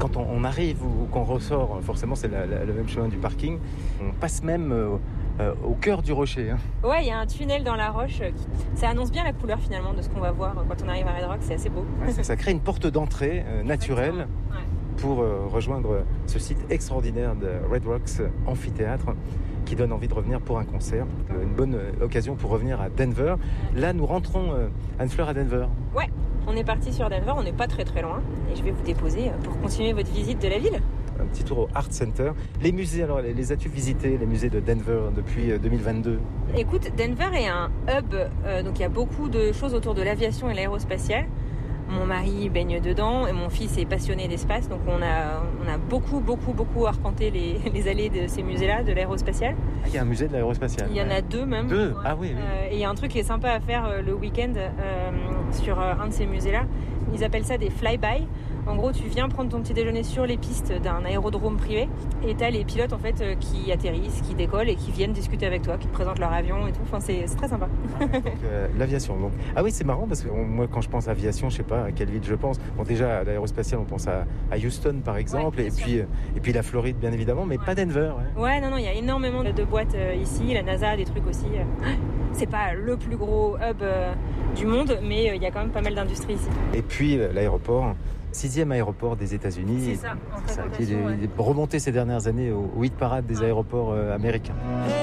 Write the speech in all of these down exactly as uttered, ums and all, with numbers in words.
quand on, on arrive ou qu'on ressort, forcément c'est la, la, le même chemin du parking, on passe même euh, euh, au cœur du rocher. Hein. Ouais, il y a un tunnel dans la roche. Qui... Ça annonce bien la couleur finalement de ce qu'on va voir quand on arrive à Red Rock, c'est assez beau. Ouais, ça, ça crée une porte d'entrée euh, naturelle ouais. pour euh, rejoindre ce site extraordinaire de Red Rocks Amphithéâtre qui donne envie de revenir pour un concert. Euh, une bonne euh, occasion pour revenir à Denver. Là, nous rentrons, euh, Anne-Fleur, à Denver. Ouais, on est parti sur Denver, on n'est pas très très loin. Et je vais vous déposer pour continuer votre visite de la ville. Un petit tour au Art Center. Les musées, alors, les as-tu visités, les musées de Denver depuis deux mille vingt-deux? Écoute, Denver est un hub, euh, donc il y a beaucoup de choses autour de l'aviation et l'aérospatiale. Mon mari baigne dedans et mon fils est passionné d'espace, donc on a, on a beaucoup, beaucoup, beaucoup arpenté les, les allées de ces musées-là, de l'aérospatiale. Ah, il y a un musée de l'aérospatiale. Il y en a deux même. Deux ouais. Ah oui, oui. Euh, et il y a un truc qui est sympa à faire euh, le week-end euh, sur euh, un de ces musées-là. Ils appellent ça des fly-by. En gros, tu viens prendre ton petit déjeuner sur les pistes d'un aérodrome privé et t'as les pilotes en fait euh, qui atterrissent, qui décollent et qui viennent discuter avec toi, qui te présentent leur avion et tout. Enfin, c'est, c'est très sympa. Ah, donc euh, l'aviation. Donc. Ah oui, c'est marrant parce que on, moi, quand je pense à aviation, je sais pas à quelle ville je pense. Bon, déjà à l'aérospatiale, on pense à, à Houston par exemple, ouais, et puis euh, et puis la Floride bien évidemment, mais ouais. pas Denver. Ouais. ouais, non, non, il y a énormément de boîtes euh, ici. La NASA a des trucs aussi. Euh, c'est pas le plus gros hub euh, du monde, mais il euh, y a quand même pas mal d'industries ici. Et puis euh, l'aéroport. Sixième aéroport des États-Unis. C'est ça, en ça qui est ouais. remonté ces dernières années au, au hit parade des ouais. aéroports euh, américains.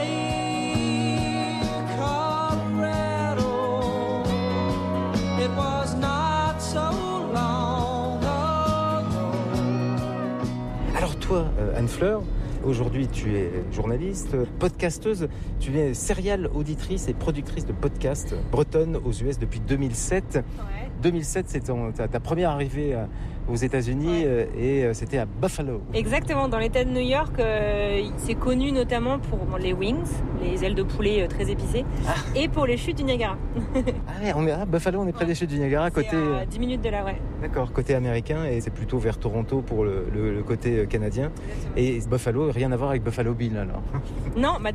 Hey, Colorado, it was not so long ago. Alors toi, euh, Anne-Fleur, aujourd'hui tu es journaliste, podcasteuse, tu es serial auditrice et productrice de podcasts bretonne aux U S depuis deux mille sept. Ouais. deux mille sept, c'est ton, ta, ta première arrivée aux États-Unis ouais. et c'était à Buffalo. Exactement, dans l'État de New York, euh, c'est connu notamment pour les wings, les ailes de poulet très épicées, ah. et pour les chutes du Niagara. ah ouais, on est à Buffalo, on est près ouais. des chutes du Niagara, c'est côté à dix minutes de là, ouais. D'accord, côté américain, et c'est plutôt vers Toronto pour le, le, le côté canadien. Exactement. Et Buffalo, rien à voir avec Buffalo Bill alors. Non, bah